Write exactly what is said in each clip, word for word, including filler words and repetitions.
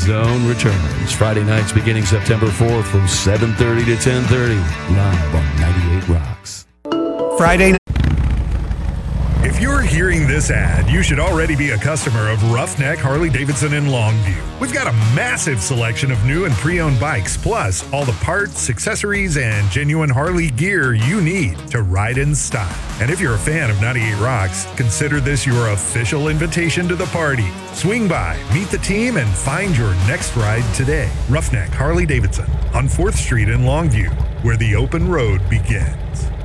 Zone returns Friday nights beginning September fourth from seven thirty to ten thirty, live on ninety-eight Rocks. Friday. If you're hearing this ad, you should already be a customer of Roughneck Harley-Davidson in Longview. We've got a massive selection of new and pre-owned bikes, plus all the parts, accessories, and genuine Harley gear you need to ride in style. And if you're a fan of ninety-eight Rocks, consider this your official invitation to the party. Swing by, meet the team, and find your next ride today. Roughneck Harley-Davidson on fourth Street in Longview, where the open road begins.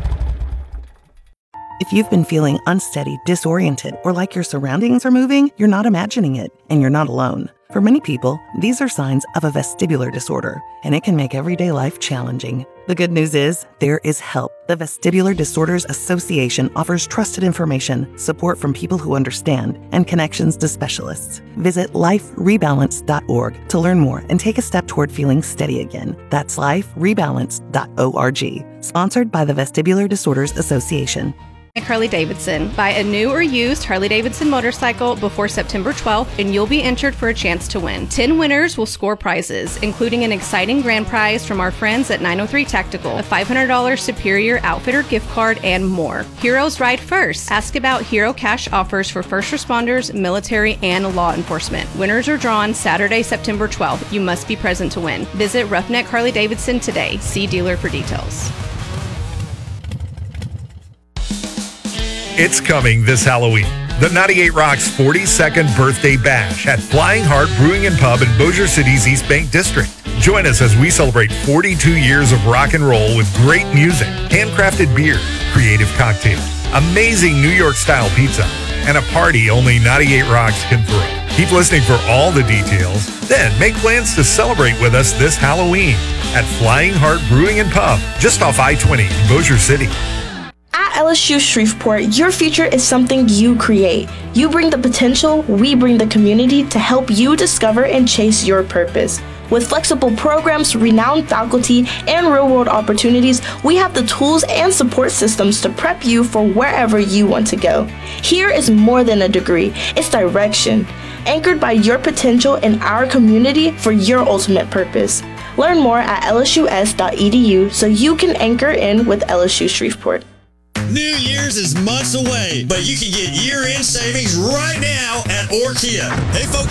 If you've been feeling unsteady, disoriented, or like your surroundings are moving, you're not imagining it, and you're not alone. For many people, these are signs of a vestibular disorder, and it can make everyday life challenging. The good news is, there is help. The Vestibular Disorders Association offers trusted information, support from people who understand, and connections to specialists. Visit life rebalance dot org to learn more and take a step toward feeling steady again. That's life rebalance dot org. Sponsored by the Vestibular Disorders Association. Harley-Davidson. Buy a new or used Harley-Davidson motorcycle before September twelfth and you'll be entered for a chance to win. ten winners will score prizes, including an exciting grand prize from our friends at nine oh three Tactical, a five hundred dollars Superior Outfitter gift card, and more. Heroes ride first. Ask about Hero Cash offers for first responders, military, and law enforcement. Winners are drawn Saturday, September twelfth. You must be present to win. Visit Roughneck Harley-Davidson today. See dealer for details. It's coming this Halloween. The ninety-eight Rocks forty-second Birthday Bash at Flying Heart Brewing and Pub in Bossier City's East Bank District. Join us as we celebrate forty-two years of rock and roll with great music, handcrafted beer, creative cocktails, amazing New York-style pizza, and a party only ninety-eight Rocks can throw. Keep listening for all the details, then make plans to celebrate with us this Halloween at Flying Heart Brewing and Pub, just off I twenty in Bossier City. At L S U Shreveport, your future is something you create. You bring the potential, we bring the community to help you discover and chase your purpose. With flexible programs, renowned faculty, and real-world opportunities, we have the tools and support systems to prep you for wherever you want to go. Here is more than a degree, it's direction, anchored by your potential in our community for your ultimate purpose. Learn more at L S U S dot E D U so you can anchor in with L S U Shreveport. New Year's is months away, but you can get year-end savings right now at Orkia. Hey folks,